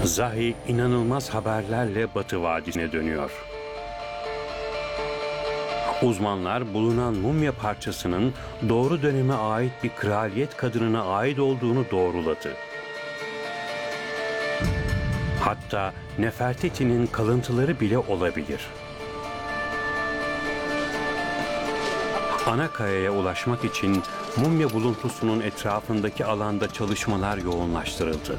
Zahi inanılmaz haberlerle Batı Vadisi'ne dönüyor. Uzmanlar bulunan mumya parçasının doğru döneme ait bir kraliyet kadınına ait olduğunu doğruladı. Hatta Nefertiti'nin kalıntıları bile olabilir. Anakaya'ya ulaşmak için mumya buluntusunun etrafındaki alanda çalışmalar yoğunlaştırıldı.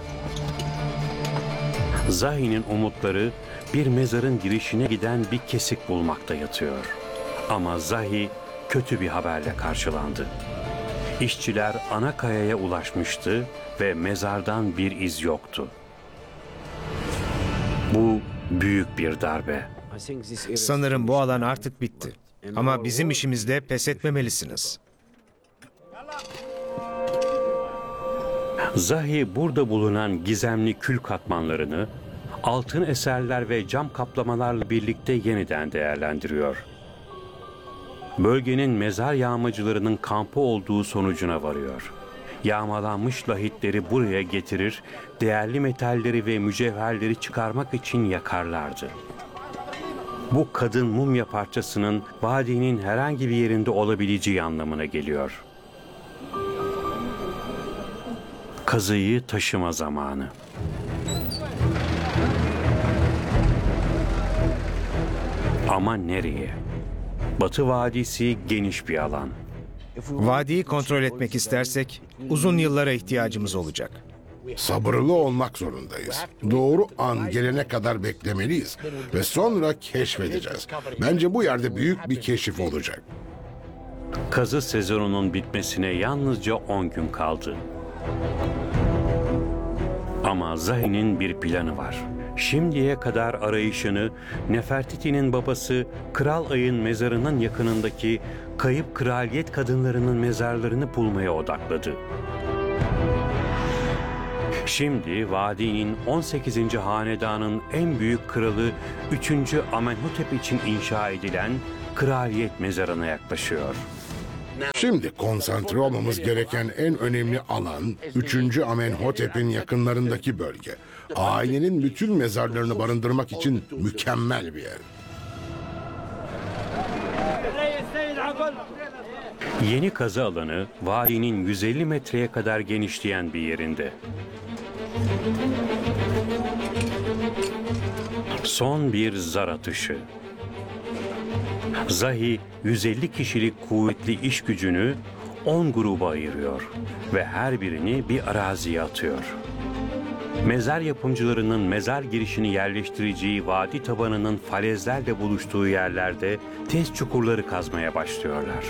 Zahi'nin umutları bir mezarın girişine giden bir kesik bulmakta yatıyor. Ama Zahi kötü bir haberle karşılandı. İşçiler Anakaya'ya ulaşmıştı ve mezardan bir iz yoktu. Bu büyük bir darbe. Sanırım bu alan artık bitti. Ama bizim işimizde pes etmemelisiniz. Zahi burada bulunan gizemli kül katmanlarını altın eserler ve cam kaplamalarla birlikte yeniden değerlendiriyor. Bölgenin mezar yağmacılarının kampı olduğu sonucuna varıyor. Yağmalanmış lahitleri buraya getirir, değerli metalleri ve mücevherleri çıkarmak için yakarlardı. Bu kadın mumya parçasının vadinin herhangi bir yerinde olabileceği anlamına geliyor. Kazıyı taşıma zamanı. Ama nereye? Batı Vadisi geniş bir alan. Vadiyi kontrol etmek istersek uzun yıllara ihtiyacımız olacak. Sabırlı olmak zorundayız. Doğru an gelene kadar beklemeliyiz ve sonra keşfedeceğiz. Bence bu yerde büyük bir keşif olacak. Kazı sezonunun bitmesine yalnızca 10 gün kaldı. Ama Zahi'nin bir planı var. Şimdiye kadar arayışını Nefertiti'nin babası Kral Ay'ın mezarının yakınındaki kayıp kraliyet kadınlarının mezarlarını bulmaya odakladı. Şimdi vadinin 18. hanedanın en büyük kralı 3. Amenhotep için inşa edilen kraliyet mezarına yaklaşıyor. Şimdi konsantre olmamız gereken en önemli alan 3. Amenhotep'in yakınlarındaki bölge. Ailenin bütün mezarlarını barındırmak için mükemmel bir yer. Yeni kazı alanı vadinin 150 metreye kadar genişleyen bir yerinde. Son bir zar atışı. Zahi 150 kişilik kuvvetli iş gücünü 10 gruba ayırıyor ve her birini bir araziye atıyor. Mezar yapımcılarının mezar girişini yerleştireceği vadi tabanının falezlerle buluştuğu yerlerde test çukurları kazmaya başlıyorlar.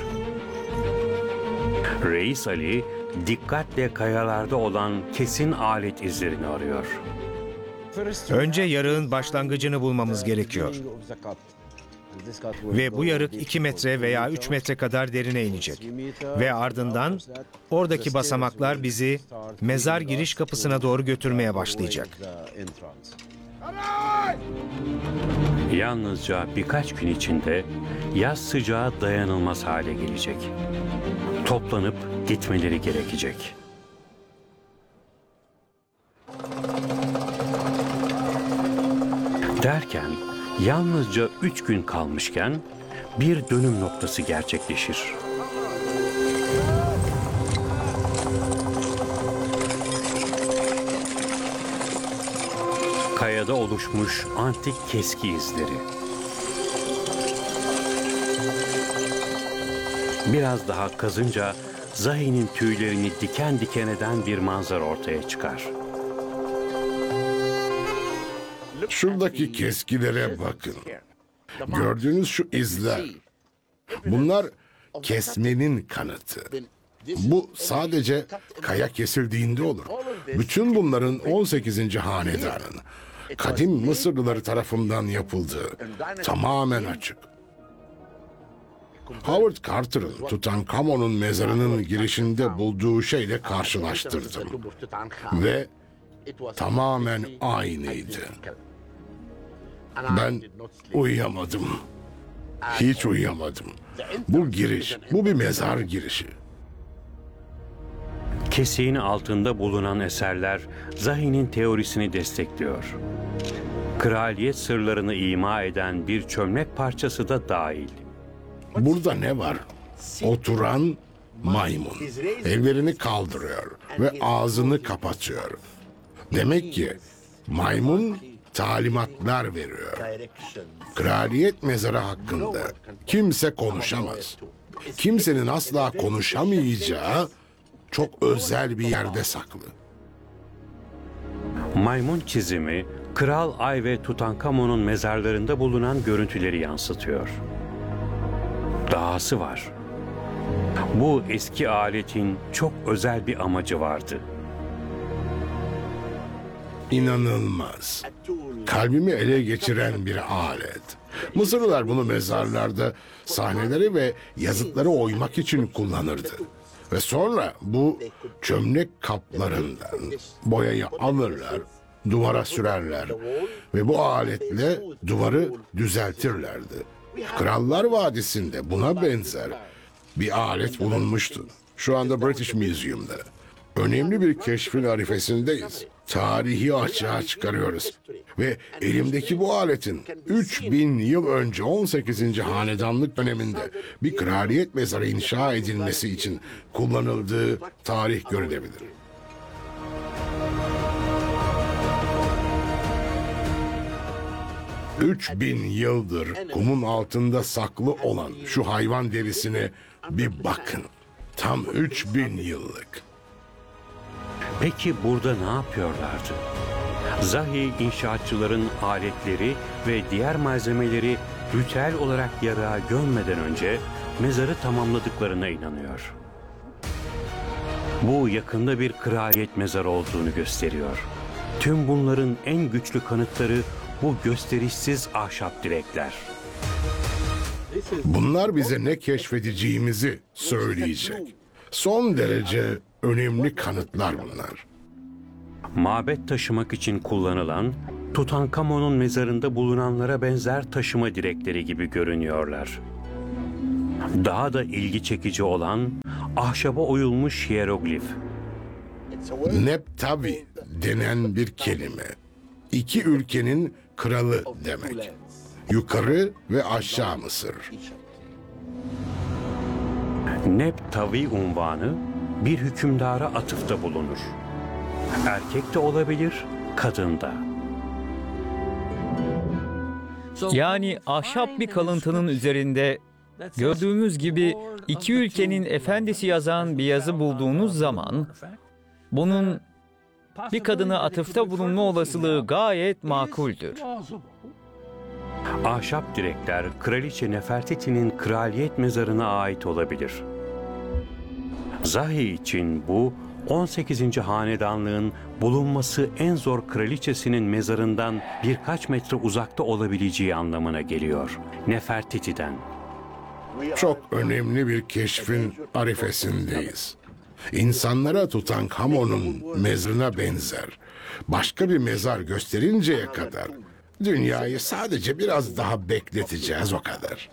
Reis Ali dikkatle kayalarda olan kesin alet izlerini arıyor. Önce yarığın başlangıcını bulmamız gerekiyor. Ve bu yarık 2 metre veya 3 metre kadar derine inecek. Ve ardından oradaki basamaklar bizi mezar giriş kapısına doğru götürmeye başlayacak. Yalnızca birkaç gün içinde yaz sıcağı dayanılmaz hale gelecek. Toplanıp gitmeleri gerekecek. Derken yalnızca 3 gün kalmışken bir dönüm noktası gerçekleşir. Kayada oluşmuş antik keski izleri. Biraz daha kazınca Zahi'nin tüylerini diken diken eden bir manzara ortaya çıkar. Şuradaki keskilere bakın. Gördüğünüz şu izler. Bunlar kesmenin kanıtı. Bu sadece kaya kesildiğinde olur. Bütün bunların 18. hanedanın kadim Mısırlıları tarafından yapıldığı tamamen açık. Howard Carter'ın Tutankamon'un mezarının girişinde bulduğu şeyle karşılaştırdım. Ve tamamen aynıydı. Ben uyuyamadım. Hiç uyuyamadım. Bu giriş, bu bir mezar girişi. Kesiğin altında bulunan eserler Zahi'nin teorisini destekliyor. Kraliyet sırlarını ima eden bir çömlek parçası da dahil. Burada ne var? Oturan maymun. Ellerini kaldırıyor ve ağzını kapatıyor. Demek ki maymun talimatlar veriyor. Kraliyet mezarı hakkında kimse konuşamaz. Kimsenin asla konuşamayacağı çok özel bir yerde saklı. Maymun çizimi, Kral Ay ve Tutankamon'un mezarlarında bulunan görüntüleri yansıtıyor. Dahası var. Bu eski aletin çok özel bir amacı vardı. İnanılmaz. Kalbimi ele geçiren bir alet. Mısırlılar bunu mezarlarda sahneleri ve yazıtları oymak için kullanırdı. Ve sonra bu çömlek kaplarından boyayı alırlar, duvara sürerler ve bu aletle duvarı düzeltirlerdi. Krallar Vadisi'nde buna benzer bir alet bulunmuştu. Şu anda British Museum'da. Önemli bir keşfin arifesindeyiz. Tarihi açığa çıkarıyoruz. Ve elimdeki bu aletin 3000 yıl önce 18. hanedanlık döneminde bir kraliyet mezarı inşa edilmesi için kullanıldığı tarih görülebilir. ...3000 yıldır kumun altında saklı olan şu hayvan derisine bir bakın. Tam 3000 yıllık. Peki burada ne yapıyorlardı? Zahi inşaatçıların aletleri ve diğer malzemeleri ritüel olarak yarağa gömmeden önce mezarı tamamladıklarına inanıyor. Bu yakında bir kraliyet mezarı olduğunu gösteriyor. Tüm bunların en güçlü kanıtları bu gösterişsiz ahşap direkler. Bunlar bize ne keşfedeceğimizi söyleyecek. Son derece önemli kanıtlar bunlar. Mabet taşımak için kullanılan Tutankamon'un mezarında bulunanlara benzer taşıma direkleri gibi görünüyorlar. Daha da ilgi çekici olan ahşaba oyulmuş hieroglif. Neptavi denen bir kelime. İki ülkenin kralı demek. Yukarı ve aşağı Mısır. Neptavi unvanı bir hükümdara atıfta bulunur. Erkek de olabilir, kadın da. Yani ahşap bir kalıntının üzerinde gördüğümüz gibi iki ülkenin efendisi yazan bir yazı bulduğunuz zaman bunun bir kadına atıfta bulunma olasılığı gayet makuldür. Ahşap direkler Kraliçe Nefertiti'nin kraliyet mezarına ait olabilir. Zahi için bu 18. hanedanlığın bulunması en zor kraliçesinin mezarından birkaç metre uzakta olabileceği anlamına geliyor. Nefertiti'den. Çok önemli bir keşfin arifesindeyiz. İnsanlara Tutankamon'un mezarına benzer başka bir mezar gösterinceye kadar dünyayı sadece biraz daha bekleteceğiz, o kadar.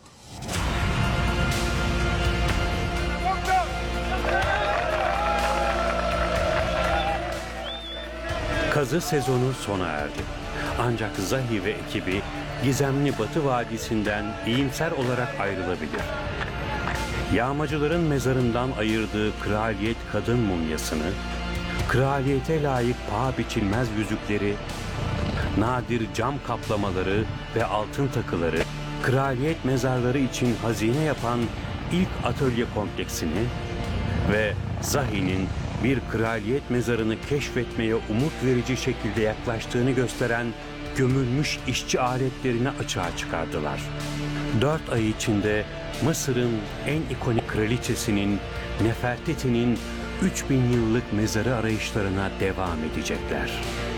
Kazı sezonu sona erdi. Ancak Zahi ve ekibi gizemli Batı Vadisi'nden iyimser olarak ayrılabilir. Yağmacıların mezarından ayırdığı kraliyet kadın mumyasını, kraliyete layık paha biçilmez yüzükleri, nadir cam kaplamaları ve altın takıları, kraliyet mezarları için hazine yapan ilk atölye kompleksini ve Zahi'nin bir kraliyet mezarını keşfetmeye umut verici şekilde yaklaştığını gösteren gömülmüş işçi aletlerini açığa çıkardılar. 4 ay içinde Mısır'ın en ikonik kraliçesinin, Nefertiti'nin 3000 yıllık mezarı arayışlarına devam edecekler.